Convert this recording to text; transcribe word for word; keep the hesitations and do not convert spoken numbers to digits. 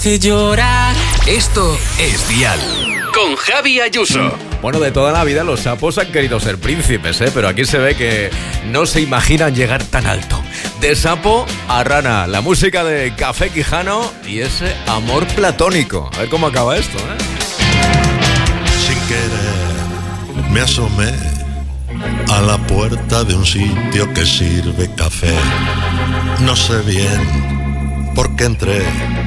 Te llorar. Esto es Dial con Javi Ayuso. Bueno, de toda la vida los sapos han querido ser príncipes, ¿eh? Pero aquí se ve que no se imaginan llegar tan alto. De sapo a rana, la música de Café Quijano y ese amor platónico. A ver cómo acaba esto, ¿eh? Sin querer me asomé a la puerta de un sitio que sirve café. No sé bien por qué entré,